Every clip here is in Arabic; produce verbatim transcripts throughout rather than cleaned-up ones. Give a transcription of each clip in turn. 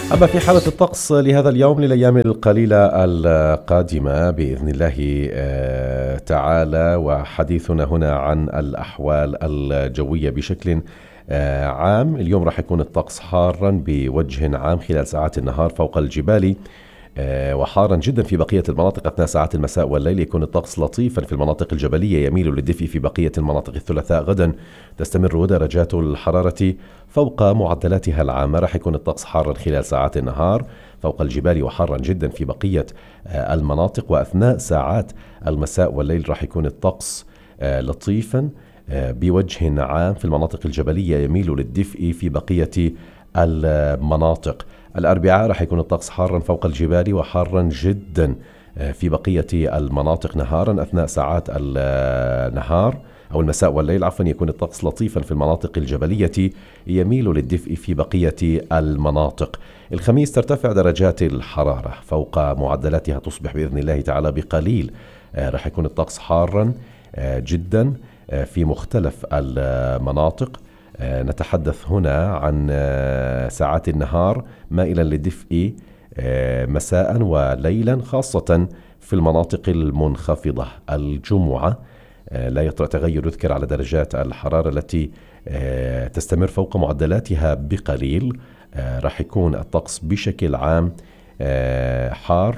أما في حالة الطقس لهذا اليوم للأيام القليلة القادمة بإذن الله آه، تعالى، وحديثنا هنا عن الأحوال الجوية بشكل آه، عام. اليوم راح يكون الطقس حارا بوجه عام خلال ساعات النهار فوق الجبال، آه، وحارا جدا في بقية المناطق أثناء ساعات المساء والليل. يكون الطقس لطيفا في المناطق الجبلية، يميل للدفء في بقية المناطق. الثلاثاء غدا تستمر درجات الحرارة فوق معدلاتها العامة. راح يكون الطقس حارا خلال ساعات النهار فوق الجبال، وحارا جدا في بقية آه، المناطق. وأثناء ساعات المساء والليل راح يكون الطقس آه، لطيفا آه، بوجه عام في المناطق الجبلية، يميل للدفء في بقية المناطق. الأربعاء راح يكون الطقس حارا فوق الجبال وحارا جدا في بقية المناطق نهارا. أثناء ساعات النهار أو المساء والليل عفوا يكون الطقس لطيفا في المناطق الجبلية، يميل للدفء في بقية المناطق. الخميس ترتفع درجات الحرارة فوق معدلاتها، تصبح بإذن الله تعالى بقليل. راح يكون الطقس حارا جدا في مختلف المناطق. نتحدث هنا عن ساعات النهار مائلا للدفء مساء وليلا، خاصة في المناطق المنخفضة. الجمعة لا يطرأ تغير يذكر على درجات الحرارة التي تستمر فوق معدلاتها بقليل. راح يكون الطقس بشكل عام حار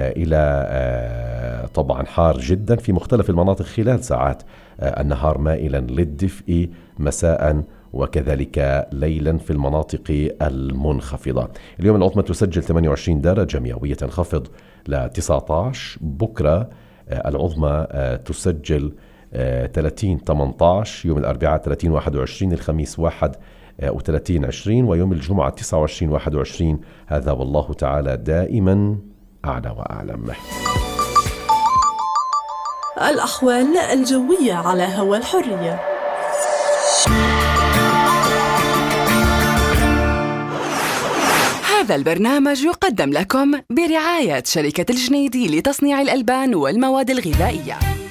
إلى طبعا حار جدا في مختلف المناطق خلال ساعات النهار، مائلا للدفء مساء وكذلك ليلا في المناطق المنخفضة. اليوم العظمى تسجل ثمانية وعشرين درجة مئوية، تنخفض ل تسعة عشر. بكرة العظمى تسجل ثلاثين ثمانية عشر، يوم الأربعاء ثلاثين واحد وعشرين، الخميس واحد وثلاثين عشرين، ويوم الجمعة تسعة وعشرين واحد وعشرين. هذا والله تعالى دائما أعلى وأعلم. الأحوال الجوية على هوا الحرية. هذا البرنامج يقدم لكم برعاية شركة الجنيدي لتصنيع الألبان والمواد الغذائية.